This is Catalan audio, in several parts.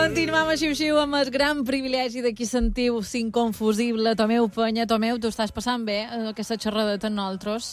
Continuem a Xiu-Xiu amb el gran privilegi de qui sentiu inconfusible. Tomeu Penya. Tomeu, tu estàs passant bé aquesta xerradeta amb nosaltres?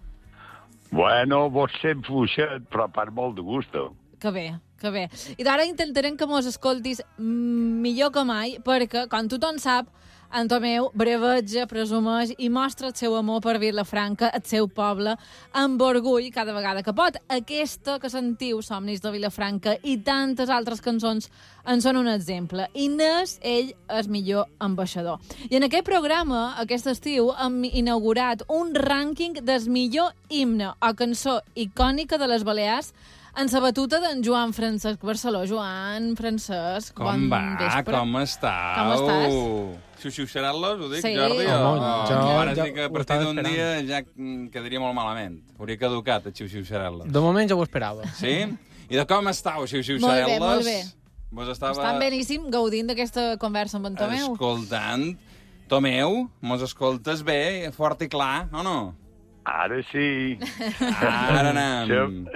Bueno, vos sent fluixet, però per molt de gusto. Que bé, que bé. I d'ara intentarem que mos escoltis millor que mai, perquè, com tothom sap, en Tomeu breveja, presumeix i mostra el seu amor per Vilafranca, el seu poble, amb orgull cada vegada que pot. Aquesta que sentiu, Somnis de Vilafranca, i tantes altres cançons en són un exemple. I n'és ell el millor ambaixador. I en aquest programa, aquest estiu, hem inaugurat un rànquing del millor himne o cançó icònica de les Balears en la batuta d'en Joan Francesc Barceló. Joan Francesc, bon vespre. Com estàu? Com estàs? Xiu-xiu-xerant-los, ho dic, Sí. Jordi? Home, Ara sí que a partir d'un dia ja quedaria molt malament. Hauria caducat el xiu-xiu-xerant-los. De moment ja ho esperava. Sí? I de com estàu, xiu-xiu-xerant-los? Molt bé. Vos estava Estan beníssim gaudint d'aquesta conversa amb en Tomeu. escoltant. Tomeu, mos escoltes bé, fort i clar, o no? Ara sí. Ara anem.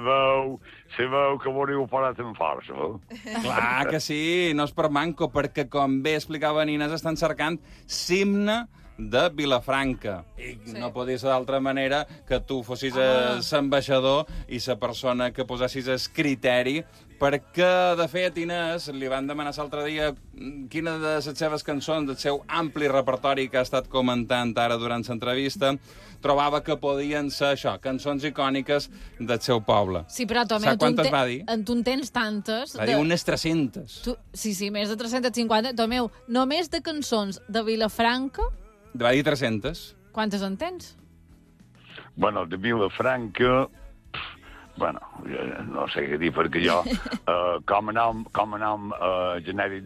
Sabeu que m'hauríeu parat en força, Clar que sí, no és per manco, perquè, com bé explicava Inés, estan cercant l'himne de Vilafranca. I no podia ser d'altra manera que tu fossis l'ambaixador i la persona que posessis el criteri, perquè, de fet, Inés, li van demanar l'altre dia quina de les seves cançons, del seu ampli repertori que ha estat comentant ara durant l'entrevista, trobava que podien ser això, cançons icòniques del seu poble. Sí, però Tomeu, Saps quantes va dir? tu en tens tantes. Va dir unes 300. Sí, més de 350. Tomeu, només de cançons de Vilafranca, Va dir 300. quantes en tens? Bueno, de Vilafranca... Bueno, no sé què dir, perquè jo, com a nom genèric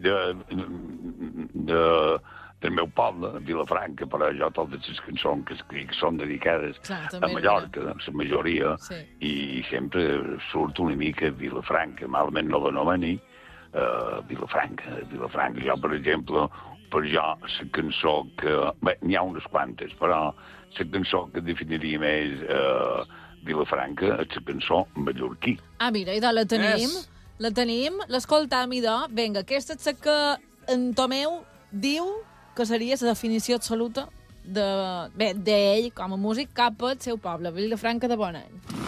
del meu poble, Vilafranca, però jo totes les cançons que escric són dedicades a Mallorca, la majoria, sí. I sempre surt una mica Vilafranca, malament no l'anomeni, Vilafranca. Jo, per exemple, la cançó que... Bé, n'hi ha unes quantes, però la cançó que definiria més Vilafranca és la cançó Mallorquí. Ah, mira, i la tenim. La tenim, l'escoltam, i vinga, aquesta és la que en Tomeu diu que seria la definició absoluta d'ell, com a músic, cap al seu poble, Vilafranca de Bonany.